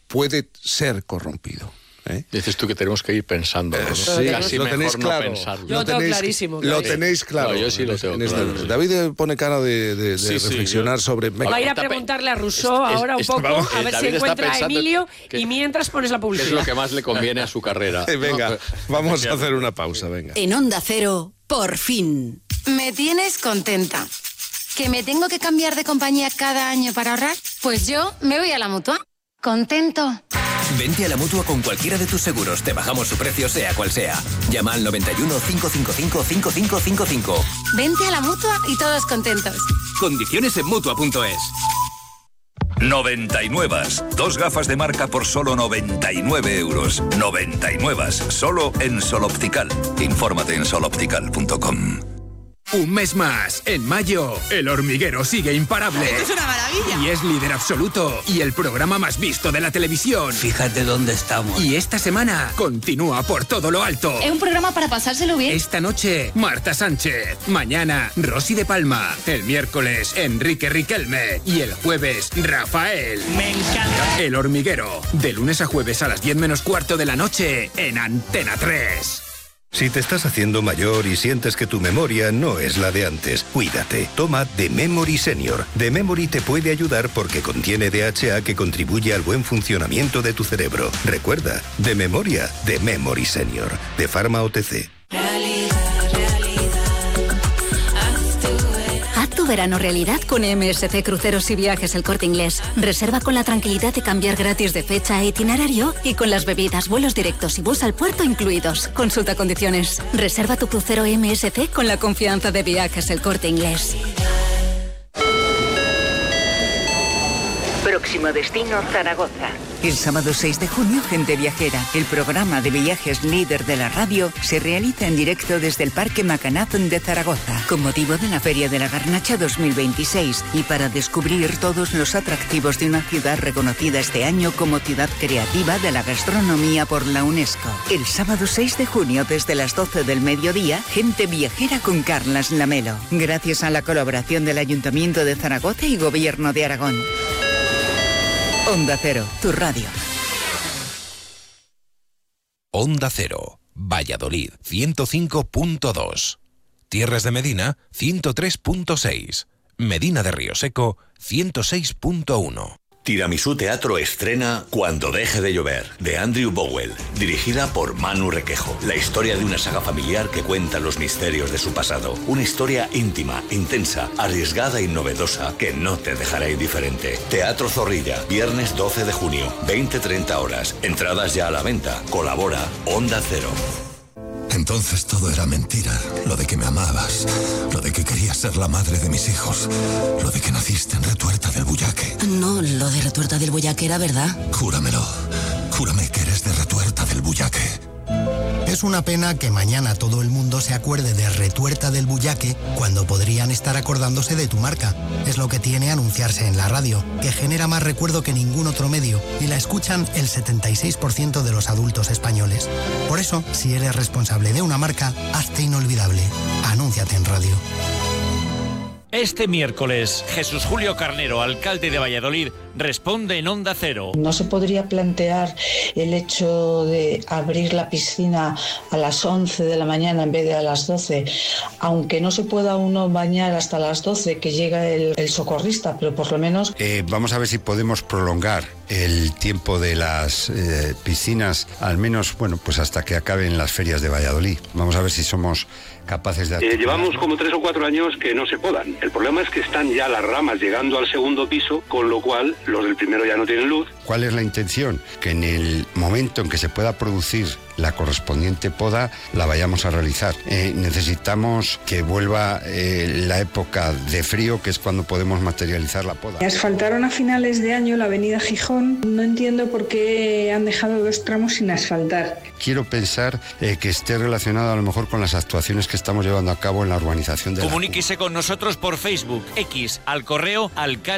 puede ser corrompido. Dices tú que tenemos que ir pensando, ¿no? Sí, casi lo mejor tenéis claro. no pensarlo. Yo lo tengo clarísimo. Lo tenéis claro. No, yo sí lo tengo claro. Sí. David pone cara de reflexionar sobre... Va a ir a preguntarle a Rousseau ahora un poco, a ver si encuentra a Emilio, y mientras pones la publicidad. ¿Qué es lo que más le conviene a su carrera? Venga, vamos a hacer una pausa, venga. En Onda Cero, por fin. Me tienes contenta. ¿Que me tengo que cambiar de compañía cada año para ahorrar? Pues yo me voy a la Mutua. Contento. Vente a la Mutua con cualquiera de tus seguros. Te bajamos su precio, sea cual sea. Llama al 91 555 5555. Vente a la Mutua y todos contentos. Condiciones en Mutua.es. 99. 2 gafas de marca por solo 99 euros. 99. Solo en Sol Optical. Infórmate en soloptical.com. Un mes más. En mayo, El Hormiguero sigue imparable. ¡Esto es una maravilla! Y es líder absoluto. Y el programa más visto de la televisión. Fíjate dónde estamos. Y esta semana continúa por todo lo alto. Es un programa para pasárselo bien. Esta noche, Marta Sánchez. Mañana, Rosy de Palma. El miércoles, Enrique Riquelme. Y el jueves, Rafael. Me encanta. El Hormiguero. De lunes a jueves a las 10 menos cuarto de la noche en Antena 3. Si te estás haciendo mayor y sientes que tu memoria no es la de antes, cuídate. Toma The Memory Senior. The Memory te puede ayudar porque contiene DHA que contribuye al buen funcionamiento de tu cerebro. Recuerda, de memoria, The Memory Senior. De Pharma OTC. Haz tu verano realidad con MSC Cruceros y Viajes El Corte Inglés. Reserva con la tranquilidad de cambiar gratis de fecha e itinerario y con las bebidas, vuelos directos y bus al puerto incluidos. Consulta condiciones. Reserva tu crucero MSC con la confianza de Viajes El Corte Inglés. Próximo destino, Zaragoza. El sábado 6 de junio, Gente Viajera, el programa de viajes líder de la radio, se realiza en directo desde el Parque Macanaz de Zaragoza, con motivo de la Feria de la Garnacha 2026 y para descubrir todos los atractivos de una ciudad reconocida este año como ciudad creativa de la gastronomía por la UNESCO. El sábado 6 de junio, desde las 12 del mediodía, Gente Viajera con Carlas Lamelo, gracias a la colaboración del Ayuntamiento de Zaragoza y Gobierno de Aragón. Onda Cero, tu radio. Onda Cero, Valladolid, 105.2. Tierras de Medina, 103.6. Medina de Río Seco, 106.1. Tiramisú Teatro estrena Cuando deje de llover, de Andrew Bowell, dirigida por Manu Requejo. La historia de una saga familiar que cuenta los misterios de su pasado. Una historia íntima, intensa, arriesgada y novedosa que no te dejará indiferente. Teatro Zorrilla, viernes 12 de junio, 20-30 horas. Entradas ya a la venta. Colabora Onda Cero. Entonces todo era mentira. Lo de que me amabas, lo de que querías ser la madre de mis hijos, lo de que naciste en Retuerta del Bullaque. No, lo de Retuerta del Bullaque era verdad. Júramelo. Júrame que eres de Retuerta del Bullaque. Es una pena que mañana todo el mundo se acuerde de Retuerta del Bullaque cuando podrían estar acordándose de tu marca. Es lo que tiene anunciarse en la radio, que genera más recuerdo que ningún otro medio y la escuchan el 76% de los adultos españoles. Por eso, si eres responsable de una marca, hazte inolvidable. Anúnciate en radio. Este miércoles, Jesús Julio Carnero, alcalde de Valladolid, responde en Onda Cero. ¿No se podría plantear el hecho de abrir la piscina a las 11 de la mañana en vez de a las 12? Aunque no se pueda uno bañar hasta las 12, que llega el socorrista, pero por lo menos... Vamos a ver si podemos prolongar el tiempo de las piscinas, al menos, bueno, pues hasta que acaben las ferias de Valladolid. Vamos a ver si somos capaces de... Llevamos como 3 o 4 años que no se podan. El problema es que están ya las ramas llegando al segundo piso, con lo cual los del primero ya no tienen luz. ¿Cuál es la intención? Que en el momento en que se pueda producir la correspondiente poda, la vayamos a realizar. Necesitamos que vuelva la época de frío, que es cuando podemos materializar la poda. Asfaltaron a finales de año la avenida Gijón. No entiendo por qué han dejado 2 tramos sin asfaltar. Quiero pensar que esté relacionado a lo mejor con las actuaciones que estamos llevando a cabo en la urbanización de Comuníquese con nosotros por Facebook, X, al correo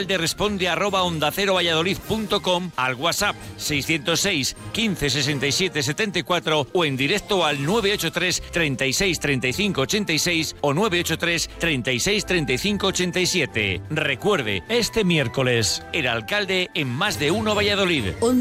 alcalderesponde@ondacerovalladolid.com, al WhatsApp 606 15 67 74 o en directo al 983 36 35 86 o 983 36 35 87. Recuerde, este miércoles, el alcalde en Más de Uno Valladolid.